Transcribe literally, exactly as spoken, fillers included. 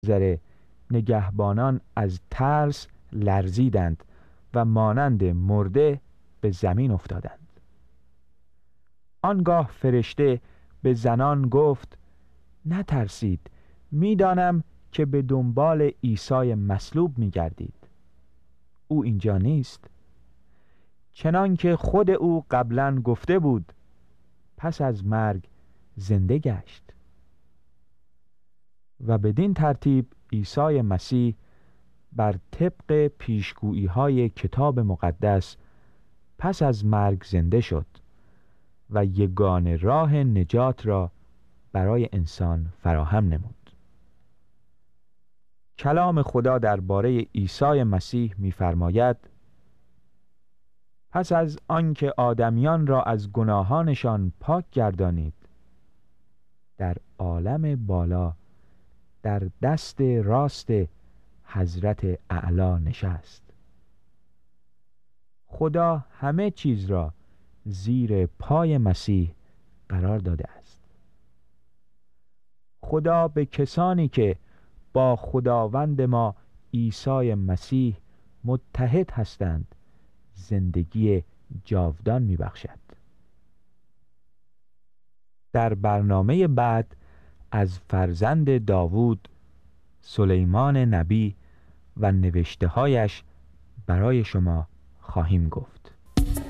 ذره نگهبانان از ترس لرزیدند و مانند مرده به زمین افتادند. آنگاه فرشته به زنان گفت: نترسید، میدانم که به دنبال عیسی مصلوب می‌گردید. او اینجا نیست، چنان که خود او قبلا گفته بود پس از مرگ زنده گشت. و بدین ترتیب عیسی مسیح بر طبق پیشگویی‌های کتاب مقدس پس از مرگ زنده شد و یگانه راه نجات را برای انسان فراهم نمود. کلام خدا درباره عیسی مسیح می‌فرماید: پس از آنکه آدمیان را از گناهانشان پاک گردانید، در عالم بالا در دست راست حضرت اعلی نشست. خدا همه چیز را زیر پای مسیح قرار داده است. خدا به کسانی که با خداوند ما عیسی مسیح متحد هستند زندگی جاودان میبخشد. در برنامه بعد از فرزند داوود، سلیمان نبی و نوشته‌هایش برای شما خواهیم گفت.